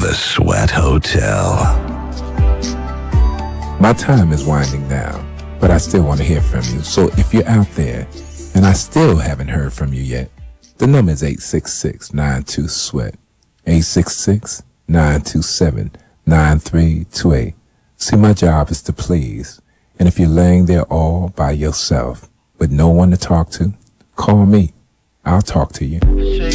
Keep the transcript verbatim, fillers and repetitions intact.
The Sweat Hotel. My time is winding down, but I still want to hear from you. So if you're out there and I still haven't heard from you yet, the number is eight six six, nine two, SWEAT. eight six six, nine two seven, nine three two eight. See, my job is to please. And if you're laying there all by yourself with no one to talk to, call me. I'll talk to you.